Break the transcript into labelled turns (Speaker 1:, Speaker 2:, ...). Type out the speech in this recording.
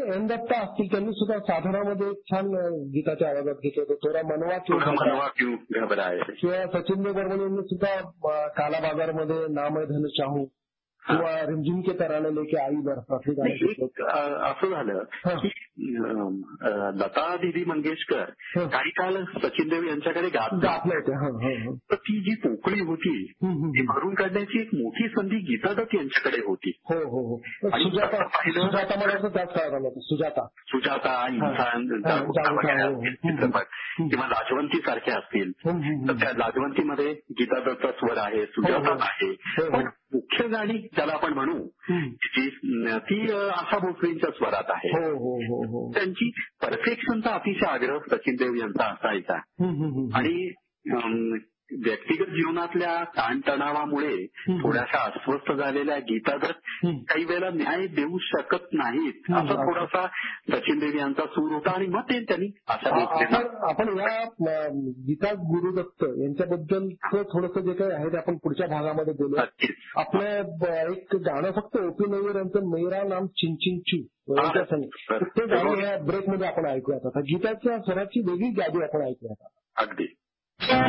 Speaker 1: N Datta असतील त्यांनी सुद्धा साधनामध्ये छान गीताच्या आवाजात घेतलं होतं, थोडा मनवा क्यों घबराए, किंवा सचिन देव बर्मन यांनी सुद्धा काला बाजारमध्ये नाम है धन चाहूं किंवा रिमझिम के तराने लेके आई बरसातली गाणं घेतलं.
Speaker 2: असं झालं की लता दीदी मंगेशकर काही काळ सचिन देव यांच्याकडे गात
Speaker 1: नव्हते,
Speaker 2: तर ती जी पोकळी होती ती भरून काढण्याची एक मोठी संधी गीता दत्त यांच्याकडे होती.
Speaker 1: सुजाता मला असं त्याच काळात आलं होतं,
Speaker 2: सुजाता इन्सान चित्रपट किंवा लाजवंती सारखे असतील तर त्या लाजवंतीमध्ये गीता दत्तचा स्वर आहे, सुजाता आहे, पण मुख्य गाणी ज्याला आपण म्हणू ती आशा भोसलेंच्या स्वरात आहे. त्यांची परफेक्शनचा अतिशय आग्रह सचिन देव यांचा असायचा आणि व्यक्तिगत जीवनातल्या ताणतणावामुळे थोड्याशा अस्वस्थ झालेल्या गीता दत्त काही वेळेला न्याय देऊ शकत नाहीत असा थोडासा सचिन देव यांचा सूर होता आणि मग ते त्यांनी आशा भोसले.
Speaker 1: आपण या गीता गुरुदत्त यांच्याबद्दल थोडंसं जे काही आहे ते आपण पुढच्या भागामध्ये बोलू. आपलं एक गाणं फक्त ओपी नय्यर यांचं मेरा नाम चिंचिंचू ते गाणं या ब्रेकमध्ये आपण ऐकूयात. आता गीताच्या स्वराची वेगळी गादी आपण ऐकूयात.
Speaker 2: अगदी